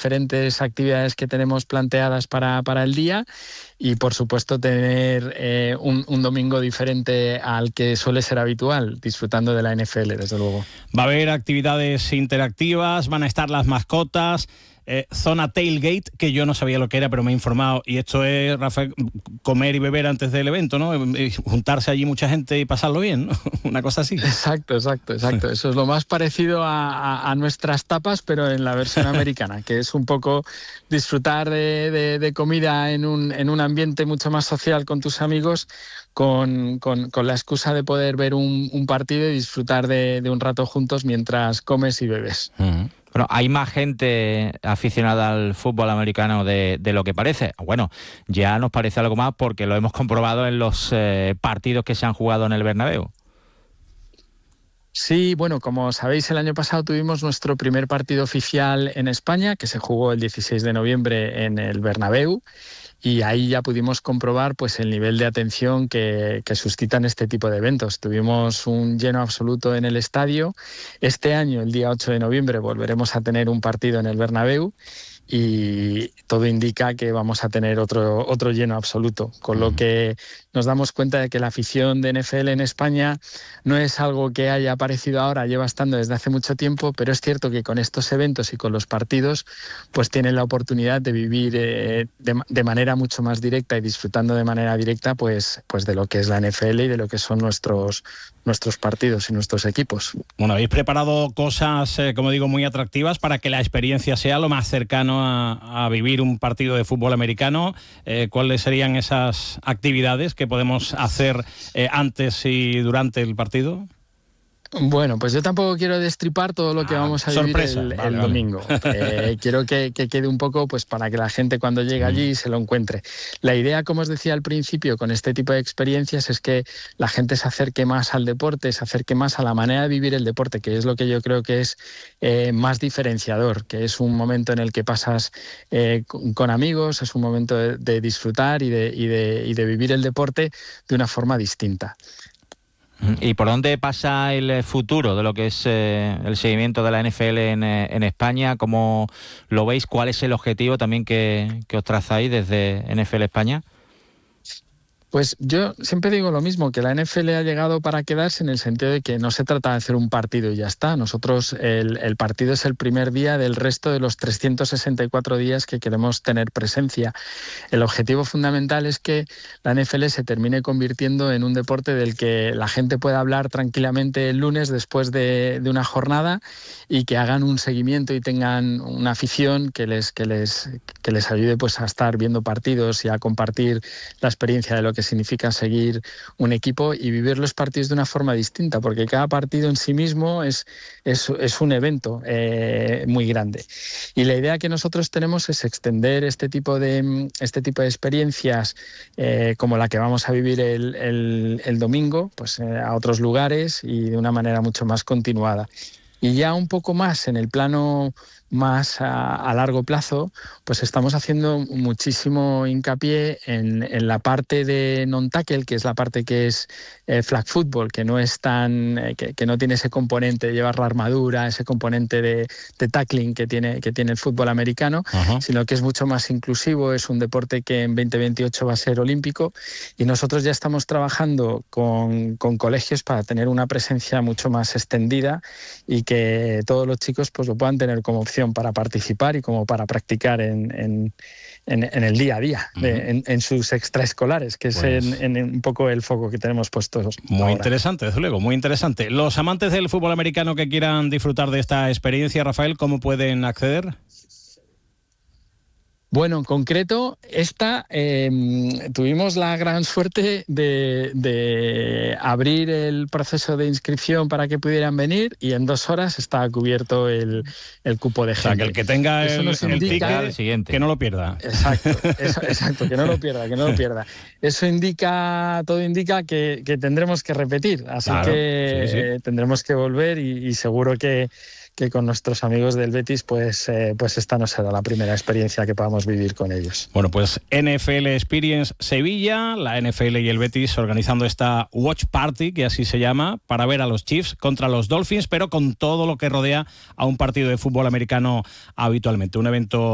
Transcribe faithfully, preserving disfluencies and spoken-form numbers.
diferentes actividades que tenemos planteadas para, para el día y, por supuesto, tener eh, un, un domingo diferente al que suele ser habitual, disfrutando de la N F L, desde luego. Va a haber actividades interactivas, van a estar las mascotas, eh, zona tailgate, que yo no sabía lo que era, pero me he informado, y esto es, Rafael, comer y beber antes del evento, ¿no? Y juntarse allí mucha gente y pasarlo bien, ¿no? Una cosa así. Exacto, exacto, exacto. Eso es lo más parecido a, a, a nuestras tapas, pero en la versión americana, que es un poco disfrutar de, de, de comida en un, en un ambiente mucho más social con tus amigos, con, con, con la excusa de poder ver un, un partido y disfrutar de, de un rato juntos mientras comes y bebes. Uh-huh. Bueno, hay más gente aficionada al fútbol americano de, de lo que parece. Bueno, ya nos parece algo más porque lo hemos comprobado en los eh, partidos que se han jugado en el Bernabéu. Sí, bueno, como sabéis, el año pasado tuvimos nuestro primer partido oficial en España, que se jugó el dieciséis de noviembre en el Bernabéu. Y ahí ya pudimos comprobar pues el nivel de atención que, que suscitan este tipo de eventos. Tuvimos un lleno absoluto en el estadio. Este año, el día ocho de noviembre, volveremos a tener un partido en el Bernabéu y todo indica que vamos a tener otro, otro lleno absoluto, con lo que nos damos cuenta de que la afición de N F L en España no es algo que haya aparecido ahora, lleva estando desde hace mucho tiempo, pero es cierto que con estos eventos y con los partidos pues tienen la oportunidad de vivir eh, de, de manera mucho más directa y disfrutando de manera directa pues, pues de lo que es la N F L y de lo que son nuestros, nuestros partidos y nuestros equipos. Bueno, habéis preparado cosas, eh, como digo, muy atractivas para que la experiencia sea lo más cercano a, a vivir un partido de fútbol americano. Eh, ¿Cuáles serían esas actividades que podemos hacer eh, antes y durante el partido? Bueno, pues yo tampoco quiero destripar todo lo que ah, vamos a sorpresa. vivir el, vale, el vale. domingo. Eh, quiero que, que quede un poco pues para que la gente cuando llegue allí se lo encuentre. La idea, como os decía al principio, con este tipo de experiencias es que la gente se acerque más al deporte, se acerque más a la manera de vivir el deporte, que es lo que yo creo que es eh, más diferenciador, que es un momento en el que pasas eh, con, con amigos, es un momento de, de disfrutar y de, y, de, y de vivir el deporte de una forma distinta. ¿Y por dónde pasa el futuro de lo que es eh, el seguimiento de la N F L en, en España? ¿Cómo lo veis? ¿Cuál es el objetivo también que, que os trazáis desde N F L España? Pues yo siempre digo lo mismo, que la N F L ha llegado para quedarse en el sentido de que no se trata de hacer un partido y ya está. Nosotros, el, el partido es el primer día del resto de los trescientos sesenta y cuatro días que queremos tener presencia. El objetivo fundamental es que la N F L se termine convirtiendo en un deporte del que la gente pueda hablar tranquilamente el lunes después de, de una jornada y que hagan un seguimiento y tengan una afición que les, que les, que les ayude pues, a estar viendo partidos y a compartir la experiencia de lo que significa seguir un equipo y vivir los partidos de una forma distinta, porque cada partido en sí mismo es, es, es un evento eh, muy grande. Y la idea que nosotros tenemos es extender este tipo de, este tipo de experiencias eh, como la que vamos a vivir el, el, el domingo, pues eh, a otros lugares y de una manera mucho más continuada. Y ya un poco más en el plano más a, a largo plazo, pues estamos haciendo muchísimo hincapié en, en la parte de non-tackle, que es la parte que es eh, flag football, que no es tan, eh, que, que no tiene ese componente de llevar la armadura, ese componente de, de tackling que tiene, que tiene el fútbol americano, uh-huh. sino que es mucho más inclusivo, es un deporte que en veinte veintiocho va a ser olímpico y nosotros ya estamos trabajando con, con colegios para tener una presencia mucho más extendida y que todos los chicos pues lo puedan tener como opción para participar y como para practicar en, en, en, en el día a día, uh-huh. de, en, en sus extraescolares, que pues, es en, en un poco el foco que tenemos puestos. Muy ahora. Interesante, desde luego, muy interesante. Los amantes del fútbol americano que quieran disfrutar de esta experiencia, Rafael, ¿cómo pueden acceder? Bueno, en concreto, esta eh, tuvimos la gran suerte de, de abrir el proceso de inscripción para que pudieran venir y en dos horas está cubierto el, el cupo de gente. O sea, que el que tenga eso el, nos el indica, ticket, siguiente. Que no lo pierda. Exacto, eso, exacto, que no lo pierda, que no lo pierda. Eso indica, todo indica que, que tendremos que repetir, así claro, que sí, sí. Eh, tendremos que volver y, y seguro que que con nuestros amigos del Betis, pues, eh, pues esta no será la primera experiencia que podamos vivir con ellos. Bueno, pues N F L Experience Sevilla, la N F L y el Betis organizando esta Watch Party, que así se llama, para ver a los Chiefs contra los Dolphins, pero con todo lo que rodea a un partido de fútbol americano habitualmente. Un evento